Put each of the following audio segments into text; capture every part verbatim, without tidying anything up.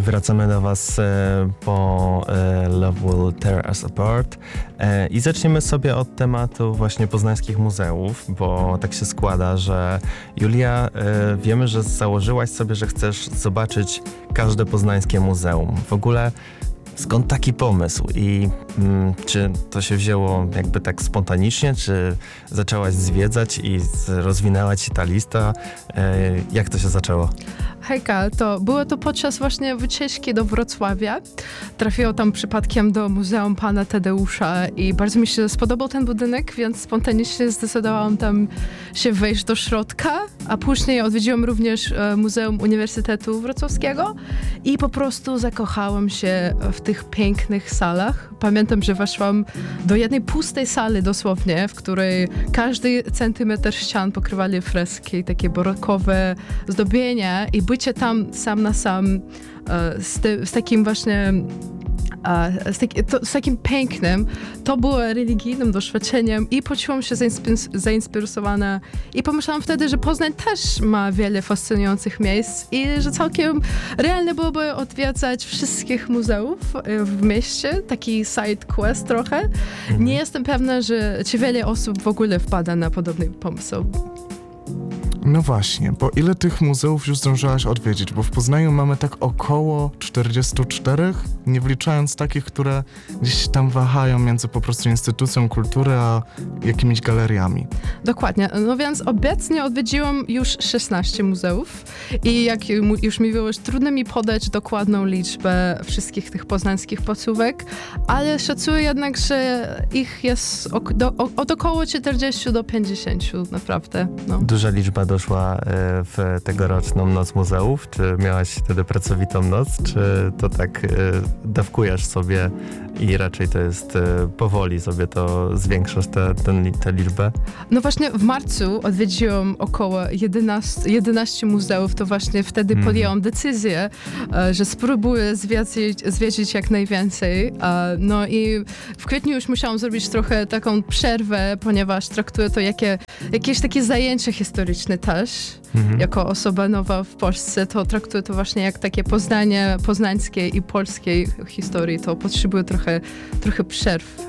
Wracamy do Was e, po e, Love Will Tear Us Apart e, i zaczniemy sobie od tematu właśnie poznańskich muzeów, bo tak się składa, że Julia, e, wiemy, że założyłaś sobie, że chcesz zobaczyć każde poznańskie muzeum. W ogóle skąd taki pomysł i mm, czy to się wzięło jakby tak spontanicznie, czy zaczęłaś zwiedzać i z, rozwinęła ci ta lista? E, jak to się zaczęło? Hejka, to było to podczas właśnie wycieczki do Wrocławia. Trafiło tam przypadkiem do Muzeum Pana Tadeusza i bardzo mi się spodobał ten budynek, więc spontanicznie zdecydowałam tam się wejść do środka, a później odwiedziłam również e, Muzeum Uniwersytetu Wrocławskiego i po prostu zakochałam się w tych pięknych salach. Pamiętam, że weszłam do jednej pustej sali dosłownie, w której każdy centymetr ścian pokrywali freski, takie barokowe zdobienia i bycie tam sam na sam e, z, ty, z takim właśnie e, z, taki, to, z takim pięknym, to było religijnym doświadczeniem i poczułam się zainspir- zainspirowana i pomyślałam wtedy, że Poznań też ma wiele fascynujących miejsc i że całkiem realne byłoby odwiedzać wszystkich muzeów w mieście, taki side quest trochę. Mhm. Nie jestem pewna, że czy wiele osób w ogóle wpada na podobny pomysł. No właśnie, bo ile tych muzeów już zdążyłaś odwiedzić? Bo w Poznaniu mamy tak około czterdzieści cztery, nie wliczając takich, które gdzieś tam wahają między po prostu instytucją kultury a jakimiś galeriami. Dokładnie, no więc obecnie odwiedziłam już szesnaście muzeów i jak już mówiłeś, trudno mi podać dokładną liczbę wszystkich tych poznańskich placówek, ale szacuję jednak, że ich jest ok- do, od około czterdzieści do pięćdziesięciu, naprawdę. No. Duża liczba doszła w tegoroczną Noc Muzeów? Czy miałaś wtedy pracowitą noc? Czy to tak dawkujesz sobie i raczej to jest powoli sobie to zwiększasz tę liczbę? No właśnie w marcu odwiedziłam około jedenaście, jedenaście muzeów, to właśnie wtedy mm. podjęłam decyzję, że spróbuję zwiedzić, zwiedzić jak najwięcej. No i w kwietniu już musiałam zrobić trochę taką przerwę, ponieważ traktuję to jakie, jakieś takie zajęcie historyczne też. Mhm. Jako osoba nowa w Polsce, to traktuję to właśnie jak takie poznanie poznańskiej i polskiej historii. To potrzebuję trochę, trochę przerw.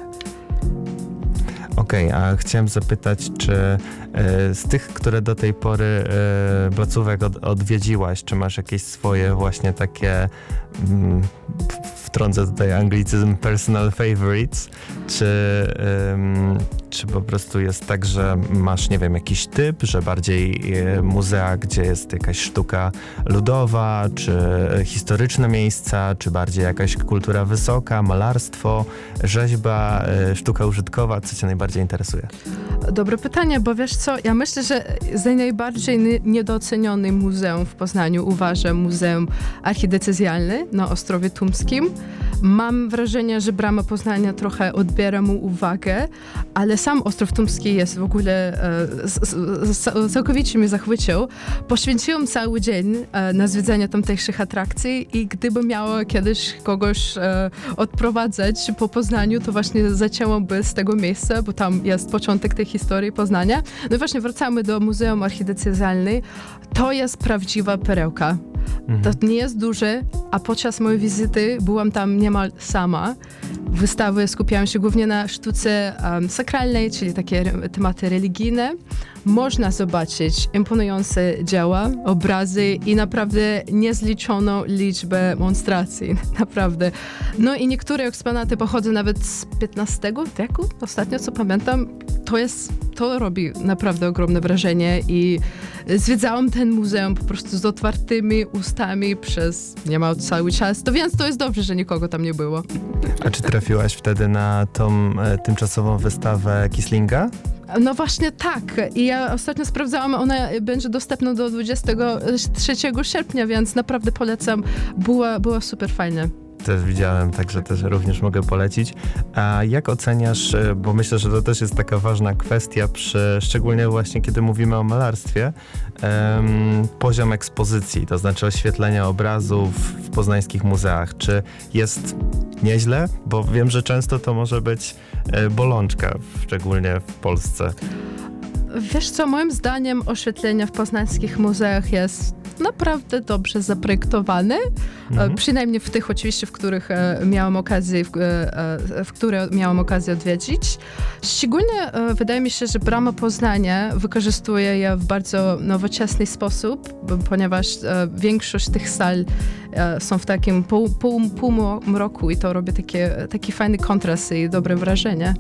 Okej, okay, a chciałem zapytać, czy e, z tych, które do tej pory e, placówek od, odwiedziłaś, czy masz jakieś swoje właśnie takie, mm, wtrącę tutaj anglicyzm, personal favorites, czy, ym, czy po prostu jest tak, że masz, nie wiem, jakiś typ, że bardziej e, muzea, gdzie jest jakaś sztuka ludowa, czy historyczne miejsca, czy bardziej jakaś kultura wysoka, malarstwo, rzeźba, e, sztuka użytkowa, co cię najbardziej interesuje? Dobre pytanie, bo wiesz co, ja myślę, że za najbardziej nie- niedoceniony muzeum w Poznaniu uważam Muzeum Archidiecezjalne na Ostrowie Tumskim. Mam wrażenie, że Brama Poznania trochę odbiera mu uwagę, ale sam Ostrów Tumski jest w ogóle e, z, z, z, całkowicie mnie zachwycił. Poświęciłam cały dzień e, na zwiedzanie tamtejszych atrakcji i gdybym miała kiedyś kogoś e, odprowadzać po Poznaniu, to właśnie zaczęłam z tego miejsca, bo tam jest początek tej historii Poznania. No i właśnie wracamy do Muzeum Archidiecezjalne. To jest prawdziwa perełka. Mhm. To nie jest duże, a podczas mojej wizyty byłam tam niemal sama. Wystawy skupiają się głównie na sztuce um, sakralnej, czyli takie re- tematy religijne. Można zobaczyć imponujące dzieła, obrazy i naprawdę niezliczoną liczbę monstracji. Naprawdę. No i niektóre eksponaty pochodzą nawet z piętnastego wieku. Ostatnio, co pamiętam, to jest, to robi naprawdę ogromne wrażenie i zwiedzałam ten muzeum po prostu z otwartymi ustami przez niemal cały czas. To więc to jest dobrze, że nikogo tam nie było. A czy trafiłaś wtedy na tą e, tymczasową wystawę Kislinga? No właśnie tak. I ja ostatnio sprawdzałam, ona będzie dostępna do dwudziestego trzeciego sierpnia, więc naprawdę polecam. Była, była super fajna. Też widziałem, także też również mogę polecić. A jak oceniasz, bo myślę, że to też jest taka ważna kwestia, przy, szczególnie właśnie kiedy mówimy o malarstwie, um, poziom ekspozycji, to znaczy oświetlenia obrazów w poznańskich muzeach. Czy jest nieźle? Bo wiem, że często to może być e, bolączka, szczególnie w Polsce. Wiesz co, moim zdaniem oświetlenie w poznańskich muzeach jest naprawdę dobrze zaprojektowane, Mhm. e, przynajmniej w tych oczywiście, w których e, miałam okazję, w, e, e, w które miałam okazję odwiedzić. Szczególnie e, wydaje mi się, że Brama Poznania wykorzystuje je w bardzo nowoczesny sposób, bo- ponieważ e, większość tych sal e, są w takim pół, pół, półmroku i to robi takie, taki fajny kontrast i dobre wrażenie.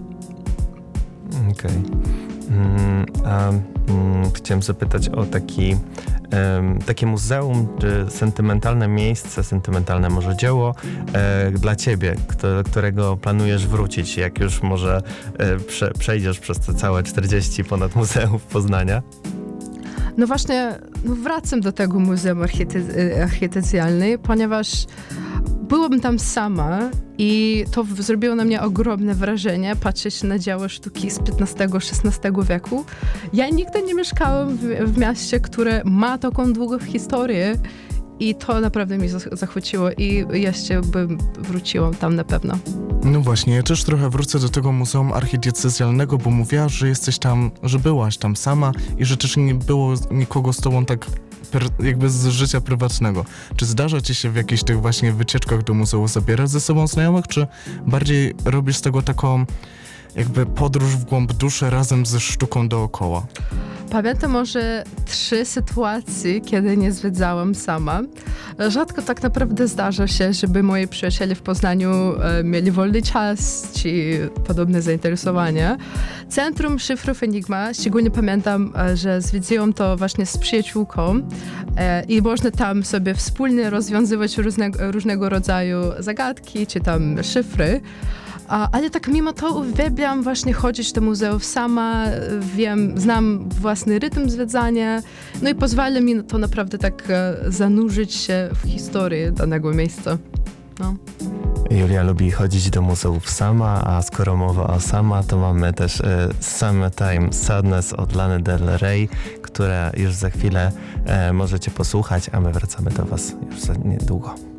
Okej. Mm, a mm, chciałem zapytać o taki, em, takie muzeum, czy sentymentalne miejsce, sentymentalne może dzieło e, dla ciebie, kto, którego planujesz wrócić, jak już może e, prze, przejdziesz przez te całe czterdzieści ponad muzeów Poznania. No właśnie, no wracam do tego Muzeum Archite- Architektonicznego, ponieważ byłam tam sama i to w- zrobiło na mnie ogromne wrażenie, patrzeć na dzieła sztuki z piętnastego szesnastego wieku. Ja nigdy nie mieszkałam w, w mieście, które ma taką długą historię i to naprawdę mnie zach- zachwyciło i jeszcze bym wróciła tam na pewno. No właśnie, ja też trochę wrócę do tego Muzeum Archidiecezjalnego, bo mówiłaś, że jesteś tam, że byłaś tam sama i że też nie było nikogo z tobą tak per, jakby z życia prywatnego. Czy zdarza ci się w jakichś tych właśnie wycieczkach do muzeum zabierać ze sobą znajomych, czy bardziej robisz z tego taką jakby podróż w głąb duszy razem ze sztuką dookoła? Pamiętam może trzy sytuacje, kiedy nie zwiedzałam sama. Rzadko tak naprawdę zdarza się, żeby moi przyjaciele w Poznaniu e, mieli wolny czas czy podobne zainteresowania. Centrum Szyfrów Enigma, szczególnie pamiętam, e, że zwiedziłam to właśnie z przyjaciółką e, i można tam sobie wspólnie rozwiązywać różnego, różnego rodzaju zagadki czy tam szyfry. A, ale tak mimo to uwielbiam właśnie chodzić do muzeów sama, wiem, znam własny rytm zwiedzania, no i pozwala mi to naprawdę tak e, zanurzyć się w historię danego miejsca. No. Julia lubi chodzić do muzeów sama, a skoro mowa o sama, to mamy też e, Summertime Sadness od Lany Del Rey, które już za chwilę e, możecie posłuchać, a my wracamy do was już za niedługo.